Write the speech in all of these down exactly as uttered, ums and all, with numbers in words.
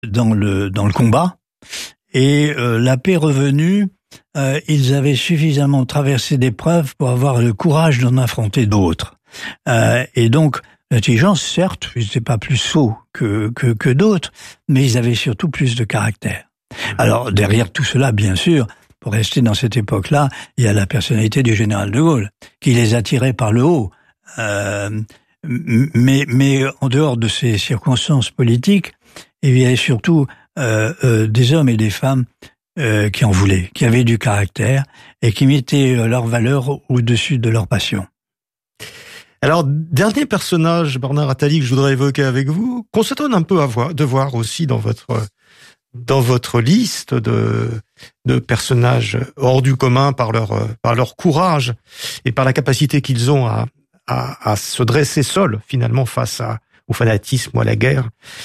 dans le dans le combat. Et euh, la paix revenue, euh, ils avaient suffisamment traversé d'épreuves pour avoir le courage d'en affronter d'autres. Euh, et donc, l'intelligence, certes, ils n'étaient pas plus sots que, que, que d'autres, mais ils avaient surtout plus de caractère. Alors, derrière tout cela, bien sûr, pour rester dans cette époque-là, il y a la personnalité du général de Gaulle, qui les attirait par le haut. Euh, mais, mais en dehors de ces circonstances politiques, il y avait surtout euh, euh, des hommes et des femmes euh, qui en voulaient, qui avaient du caractère et qui mettaient leurs valeurs au-dessus de leur passion. Alors, dernier personnage, Bernard Attali, que je voudrais évoquer avec vous, qu'on s'étonne un peu à voir, de voir aussi dans votre dans votre liste de de personnages hors du commun par leur par leur courage et par la capacité qu'ils ont à à, à se dresser seuls finalement face à au fanatisme ou à la guerre.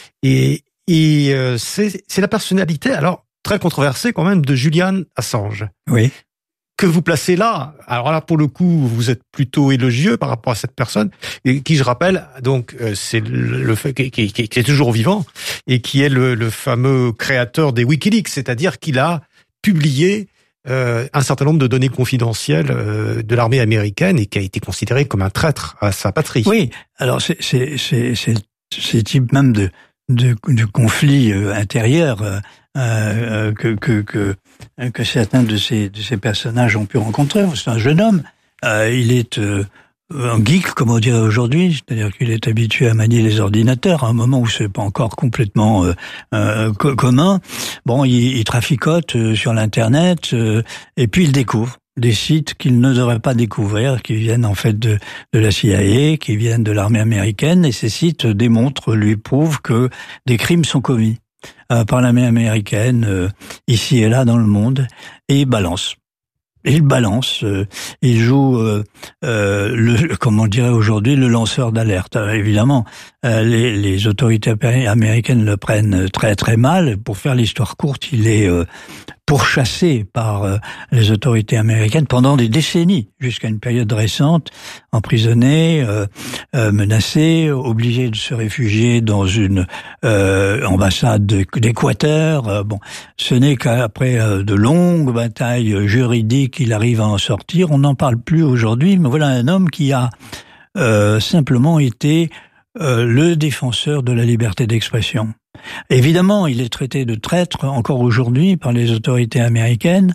Et et euh, c'est c'est la personnalité alors très controversée quand même de Julian Assange. Oui. Que vous placez là, alors là pour le coup vous êtes plutôt élogieux par rapport à cette personne, et qui je rappelle donc euh, c'est le, le fait qui, qui, qui est toujours vivant et qui est le, le fameux créateur des WikiLeaks, c'est-à-dire qu'il a publié euh, un certain nombre de données confidentielles euh, de l'armée américaine et qui a été considéré comme un traître à sa patrie. Oui, alors c'est c'est c'est c'est ces types même de de, de conflits euh, intérieurs. Euh, Euh, que que que que certains de ces de ces personnages ont pu rencontrer. C'est un jeune homme. Euh, il est euh, un geek, comme on dirait aujourd'hui, c'est-à-dire qu'il est habitué à manier les ordinateurs à un moment où c'est pas encore complètement euh, euh, co- commun. Bon, il, il traficote euh, sur l'internet euh, et puis il découvre des sites qu'il ne devrait pas découvrir, qui viennent en fait de de la C I A, qui viennent de l'armée américaine, et ces sites démontrent, lui prouvent que des crimes sont commis Euh, par l'armée américaine, euh, ici et là dans le monde, et il balance. Il balance, euh, il joue, euh, euh, le, comme on dirait aujourd'hui, le lanceur d'alerte. Alors, évidemment, euh, les, les autorités américaines le prennent très très mal. Pour faire l'histoire courte, il est euh, pourchassé par euh, les autorités américaines pendant des décennies, jusqu'à une période récente, emprisonné, euh, euh, menacé, obligé de se réfugier dans une euh, ambassade d'Équateur. Euh, bon, ce n'est qu'après euh, de longues batailles juridiques qu'il arrive à en sortir. On n'en parle plus aujourd'hui, mais voilà un homme qui a euh, simplement été euh, le défenseur de la liberté d'expression. Évidemment, il est traité de traître encore aujourd'hui par les autorités américaines,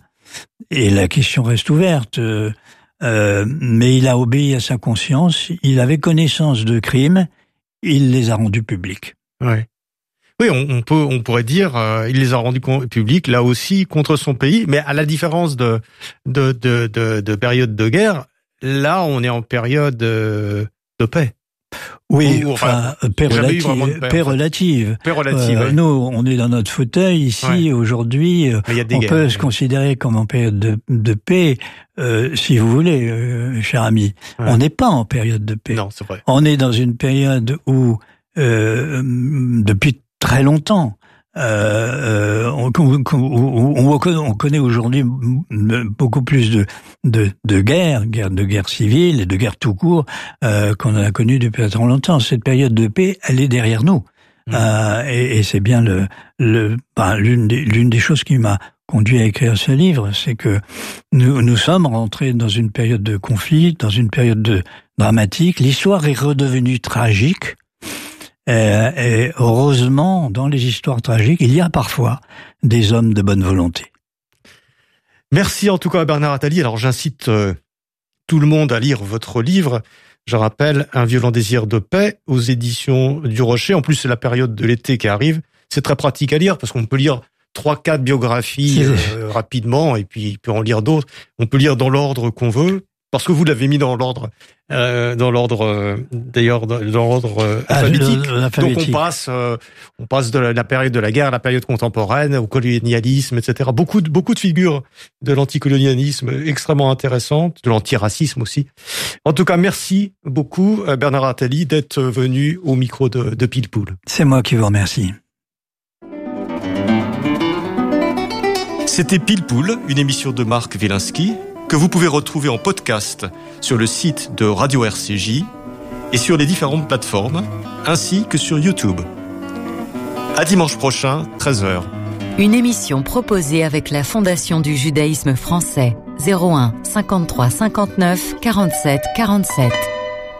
et la question reste ouverte. Euh, euh, mais il a obéi à sa conscience, il avait connaissance de crimes, il les a rendus publics. Ouais. Oui, on, on peut, on pourrait dire, euh, il les a rendus publics là aussi contre son pays, mais à la différence de de de de, de période de guerre, là on est en période de, de paix. Oui, Ou, enfin, enfin paix relative. Paix, paix relative. Paix relative. Euh, ouais. Nous, on est dans notre fauteuil ici ouais. aujourd'hui. On guerres, peut ouais. se considérer comme en période de, de paix, euh, si vous voulez, euh, cher ami. Ouais. On n'est pas en période de paix. Non, c'est vrai. On est dans une période où, euh, depuis très longtemps, Euh, on, on, on connaît aujourd'hui beaucoup plus de, de, de guerres, guerre, de guerre civile et de guerre tout court euh, qu'on en a connu depuis très longtemps. Cette période de paix, elle est derrière nous, mmh. euh, et, et c'est bien le, le, ben, l'une des, l'une des choses qui m'a conduit à écrire ce livre, c'est que nous, nous sommes rentrés dans une période de conflit, dans une période de dramatique. L'histoire est redevenue tragique. Euh, et heureusement, dans les histoires tragiques, il y a parfois des hommes de bonne volonté. Merci en tout cas à Bernard Attali. Alors j'incite euh, tout le monde à lire votre livre. Je rappelle, Un violent désir de paix, aux éditions du Rocher. En plus, c'est la période de l'été qui arrive. C'est très pratique à lire parce qu'on peut lire trois, quatre biographies euh, rapidement et puis il peut en lire d'autres. On peut lire dans l'ordre qu'on veut. Parce que vous l'avez mis dans l'ordre, euh, dans l'ordre, euh, d'ailleurs, dans, dans l'ordre euh, alphabétique. Ah, Donc on passe, euh, on passe de la, la période de la guerre à la période contemporaine, au colonialisme, et cetera. Beaucoup de beaucoup de figures de l'anticolonialisme extrêmement intéressantes, de l'antiracisme aussi. En tout cas, merci beaucoup Bernard Attali d'être venu au micro de, de Pile Poule. C'est moi qui vous remercie. C'était Pile Poule, une émission de Marc Wielinski, que vous pouvez retrouver en podcast sur le site de Radio R C J et sur les différentes plateformes, ainsi que sur YouTube. À dimanche prochain, treize heures. Une émission proposée avec la Fondation du judaïsme français. zéro un cinquante-trois cinquante-neuf quarante-sept quarante-sept.